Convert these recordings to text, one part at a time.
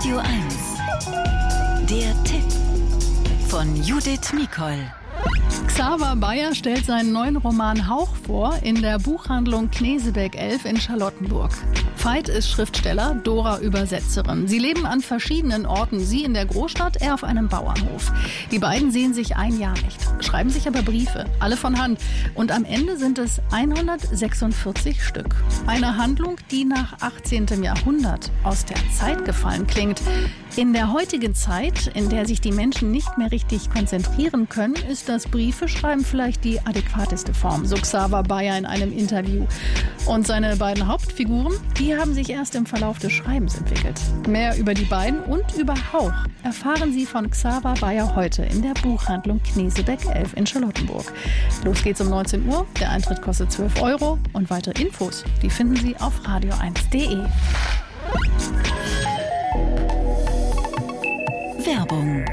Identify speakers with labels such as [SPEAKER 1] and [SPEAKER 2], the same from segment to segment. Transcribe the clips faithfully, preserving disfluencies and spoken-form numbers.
[SPEAKER 1] Radio eins. Der Tipp von Judith Mikol.
[SPEAKER 2] Xaver Bayer stellt seinen neuen Roman Hauch vor in der Buchhandlung Knesebeck elf in Charlottenburg. Veit ist Schriftsteller, Dora Übersetzerin. Sie leben an verschiedenen Orten, sie in der Großstadt, er auf einem Bauernhof. Die beiden sehen sich ein Jahr nicht, schreiben sich aber Briefe, alle von Hand. Und am Ende sind es hundertsechsundvierzig Stück. Eine Handlung, die nach achtzehnten Jahrhundert aus der Zeit gefallen klingt. In der heutigen Zeit, in der sich die Menschen nicht mehr richtig konzentrieren können, ist das Briefeschreiben vielleicht die adäquateste Form, so Xaver Bayer in einem Interview. Und seine beiden Hauptfiguren, die haben sich erst im Verlauf des Schreibens entwickelt. Mehr über die beiden und über Hauch erfahren Sie von Xaver Bayer heute in der Buchhandlung Knesebeck elf in Charlottenburg. Los geht's um neunzehn Uhr, der Eintritt kostet zwölf Euro und weitere Infos, die finden Sie auf radio eins punkt de.
[SPEAKER 1] Werbung.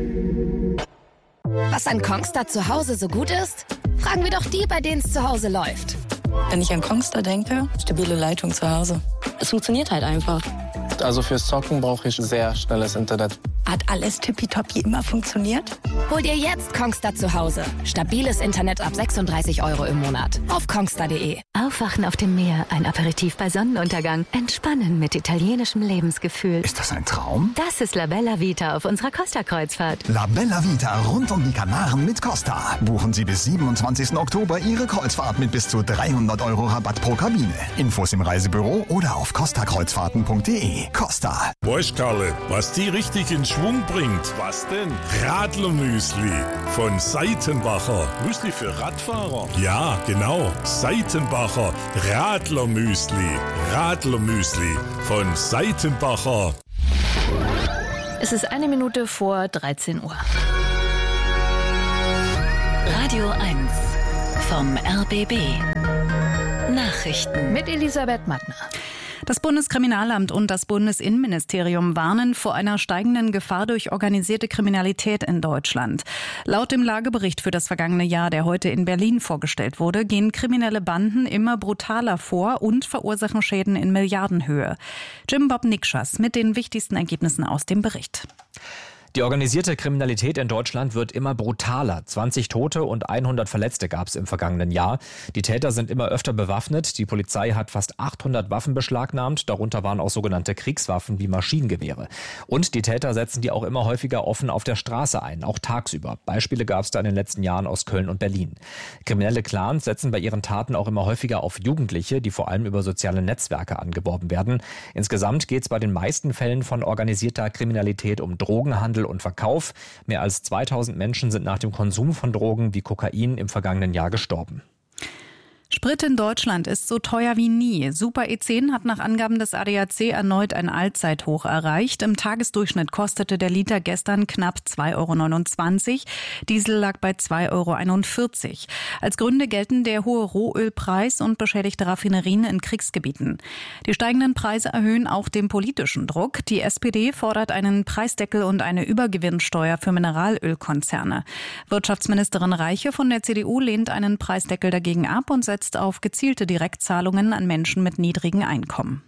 [SPEAKER 3] Was an Kongstar zu Hause so gut ist? Fragen wir doch die, bei denen es zu Hause läuft.
[SPEAKER 4] Wenn ich an Kongstar denke, stabile Leitung zu Hause. Es funktioniert halt einfach.
[SPEAKER 5] Also fürs Zocken brauche ich sehr schnelles Internet.
[SPEAKER 4] Hat alles tippitoppi immer funktioniert?
[SPEAKER 3] Hol dir jetzt Kongstar zu Hause. Stabiles Internet ab sechsunddreißig Euro im Monat. Auf kongstar punkt de.
[SPEAKER 6] Aufwachen auf dem Meer, ein Aperitif bei Sonnenuntergang. Entspannen mit italienischem Lebensgefühl.
[SPEAKER 7] Ist das ein Traum?
[SPEAKER 6] Das ist La Bella Vita auf unserer Costa-Kreuzfahrt.
[SPEAKER 7] La Bella Vita rund um die Kanaren mit Costa. Buchen Sie bis siebenundzwanzigsten Oktober Ihre Kreuzfahrt mit bis zu dreihundert Euro Rabatt pro Kabine. Infos im Reisebüro oder auf costa kreuzfahrten punkt de. Costa.
[SPEAKER 8] Weißt Karle, was die richtig in Schwung bringt? Was denn? Radlermüsli von Seitenbacher. Müsli für Radfahrer? Ja, genau. Seitenbacher Radlermüsli. Radlermüsli von Seitenbacher.
[SPEAKER 9] Es ist eine Minute vor dreizehn Uhr.
[SPEAKER 1] Radio eins vom R B B. Nachrichten
[SPEAKER 9] mit Elisabeth Mattner.
[SPEAKER 2] Das Bundeskriminalamt und das Bundesinnenministerium warnen vor einer steigenden Gefahr durch organisierte Kriminalität in Deutschland. Laut dem Lagebericht für das vergangene Jahr, der heute in Berlin vorgestellt wurde, gehen kriminelle Banden immer brutaler vor und verursachen Schäden in Milliardenhöhe. Jim Bob Nikschas mit den wichtigsten Ergebnissen aus dem Bericht.
[SPEAKER 10] Die organisierte Kriminalität in Deutschland wird immer brutaler. zwanzig Tote und hundert Verletzte gab es im vergangenen Jahr. Die Täter sind immer öfter bewaffnet. Die Polizei hat fast achthundert Waffen beschlagnahmt. Darunter waren auch sogenannte Kriegswaffen wie Maschinengewehre. Und die Täter setzen die auch immer häufiger offen auf der Straße ein, auch tagsüber. Beispiele gab es da in den letzten Jahren aus Köln und Berlin. Kriminelle Clans setzen bei ihren Taten auch immer häufiger auf Jugendliche, die vor allem über soziale Netzwerke angeworben werden. Insgesamt geht es bei den meisten Fällen von organisierter Kriminalität um Drogenhandel und Verkauf. Mehr als zweitausend Menschen sind nach dem Konsum von Drogen wie Kokain im vergangenen Jahr gestorben.
[SPEAKER 2] Sprit in Deutschland ist so teuer wie nie. Super E zehn hat nach Angaben des A D A C erneut ein Allzeithoch erreicht. Im Tagesdurchschnitt kostete der Liter gestern knapp zwei Euro neunundzwanzig. Diesel lag bei zwei Euro einundvierzig. Als Gründe gelten der hohe Rohölpreis und beschädigte Raffinerien in Kriegsgebieten. Die steigenden Preise erhöhen auch den politischen Druck. Die S P D fordert einen Preisdeckel und eine Übergewinnsteuer für Mineralölkonzerne. Wirtschaftsministerin Reiche von der C D U lehnt einen Preisdeckel dagegen ab und setzt auf gezielte Direktzahlungen an Menschen mit niedrigen Einkommen.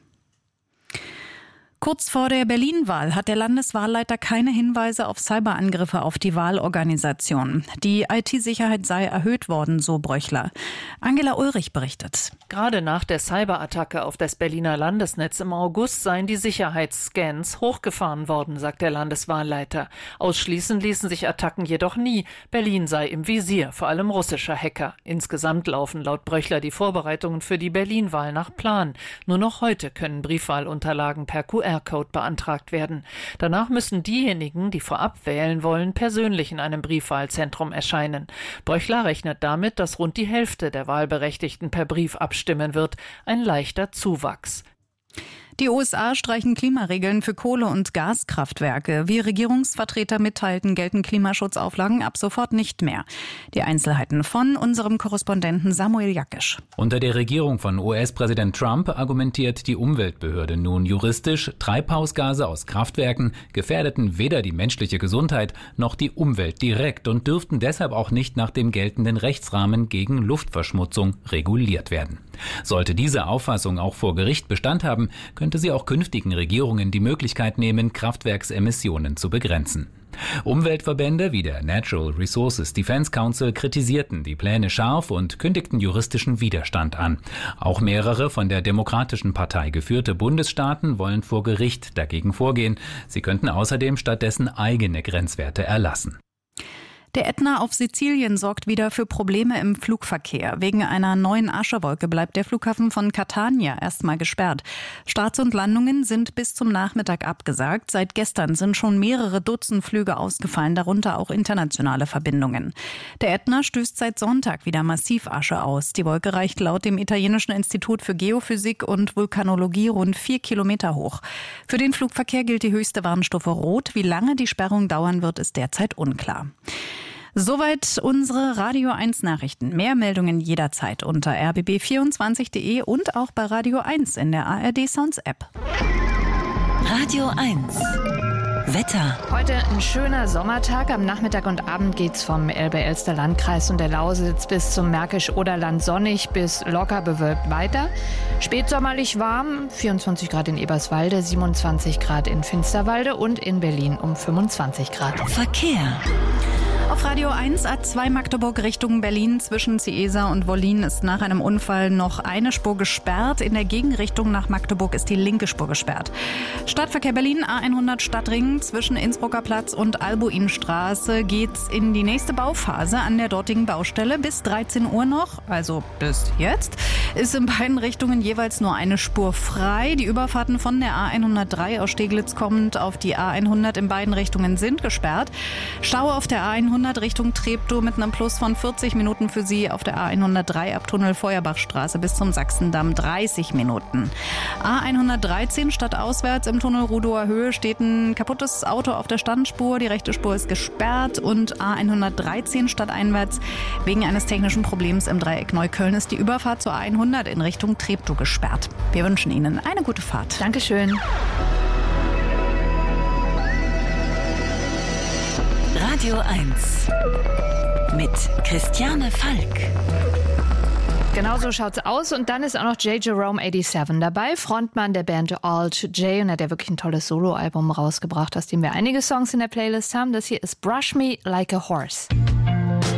[SPEAKER 2] Kurz vor der Berlin-Wahl hat der Landeswahlleiter keine Hinweise auf Cyberangriffe auf die Wahlorganisation. Die I T-Sicherheit sei erhöht worden, so Bröchler. Angela Ulrich berichtet.
[SPEAKER 11] Gerade nach der Cyberattacke auf das Berliner Landesnetz im August seien die Sicherheitsscans hochgefahren worden, sagt der Landeswahlleiter. Ausschließen ließen sich Attacken jedoch nie. Berlin sei im Visier, vor allem russischer Hacker. Insgesamt laufen laut Bröchler die Vorbereitungen für die Berlin-Wahl nach Plan. Nur noch heute können Briefwahlunterlagen per Q R-Code beantragt werden. Danach müssen diejenigen, die vorab wählen wollen, persönlich in einem Briefwahlzentrum erscheinen. Bröchler rechnet damit, dass rund die Hälfte der Wahlberechtigten per Brief abstimmen wird. Ein leichter Zuwachs.
[SPEAKER 2] Die U S A streichen Klimaregeln für Kohle- und Gaskraftwerke. Wie Regierungsvertreter mitteilten, gelten Klimaschutzauflagen ab sofort nicht mehr. Die Einzelheiten von unserem Korrespondenten Samuel Jakisch.
[SPEAKER 12] Unter der Regierung von U S-Präsident Trump argumentiert die Umweltbehörde nun juristisch, Treibhausgase aus Kraftwerken gefährdeten weder die menschliche Gesundheit noch die Umwelt direkt und dürften deshalb auch nicht nach dem geltenden Rechtsrahmen gegen Luftverschmutzung reguliert werden. Sollte diese Auffassung auch vor Gericht Bestand haben, könnte könnte sie auch künftigen Regierungen die Möglichkeit nehmen, Kraftwerksemissionen zu begrenzen. Umweltverbände wie der Natural Resources Defense Council kritisierten die Pläne scharf und kündigten juristischen Widerstand an. Auch mehrere von der Demokratischen Partei geführte Bundesstaaten wollen vor Gericht dagegen vorgehen. Sie könnten außerdem stattdessen eigene Grenzwerte erlassen.
[SPEAKER 2] Der Ätna auf Sizilien sorgt wieder für Probleme im Flugverkehr. Wegen einer neuen Aschewolke bleibt der Flughafen von Catania erstmal gesperrt. Starts und Landungen sind bis zum Nachmittag abgesagt. Seit gestern sind schon mehrere Dutzend Flüge ausgefallen, darunter auch internationale Verbindungen. Der Ätna stößt seit Sonntag wieder massiv Asche aus. Die Wolke reicht laut dem italienischen Institut für Geophysik und Vulkanologie rund vier Kilometer hoch. Für den Flugverkehr gilt die höchste Warnstufe Rot. Wie lange die Sperrung dauern wird, ist derzeit unklar. Soweit unsere Radio eins Nachrichten. Mehr Meldungen jederzeit unter r b b vierundzwanzig punkt d e und auch bei Radio eins in der A R D Sounds App.
[SPEAKER 1] Radio eins. Wetter.
[SPEAKER 9] Heute ein schöner Sommertag. Am Nachmittag und Abend geht's vom Elbe-Elster-Landkreis und der Lausitz bis zum Märkisch-Oderland sonnig bis locker bewölkt weiter. Spätsommerlich warm, vierundzwanzig Grad in Eberswalde, siebenundzwanzig Grad in Finsterwalde und in Berlin um fünfundzwanzig Grad.
[SPEAKER 1] Verkehr.
[SPEAKER 2] Auf Radio eins A zwei Magdeburg Richtung Berlin zwischen Ciesa und Wollin ist nach einem Unfall noch eine Spur gesperrt. In der Gegenrichtung nach Magdeburg ist die linke Spur gesperrt. Stadtverkehr Berlin A hundert Stadtring zwischen Innsbrucker Platz und Albuinstraße geht's in die nächste Bauphase an der dortigen Baustelle. Bis dreizehn Uhr noch, also bis jetzt, ist in beiden Richtungen jeweils nur eine Spur frei. Die Überfahrten von der A hundertdrei aus Steglitz kommend auf die A hundert in beiden Richtungen sind gesperrt. Stau auf der A hundert Richtung Treptow mit einem Plus von vierzig Minuten für Sie, auf der A hundertdrei ab Tunnel Feuerbachstraße bis zum Sachsendamm dreißig Minuten. A hundertdreizehn stadtauswärts im Tunnel Rudower Höhe steht ein kaputtes Auto auf der Standspur. Die rechte Spur ist gesperrt und A hundertdreizehn stadteinwärts wegen eines technischen Problems im Dreieck Neukölln ist die Überfahrt zur A hundert in Richtung Treptow gesperrt. Wir wünschen Ihnen eine gute Fahrt.
[SPEAKER 9] Dankeschön.
[SPEAKER 1] Radio eins mit Christiane Falk.
[SPEAKER 9] Genau so schaut's aus. Und dann ist auch noch J. Jerome siebenundachtzig dabei, Frontmann der Band Alt J. Und er hat ja wirklich ein tolles Soloalbum rausgebracht, aus dem wir einige Songs in der Playlist haben. Das hier ist Brush Me Like a Horse.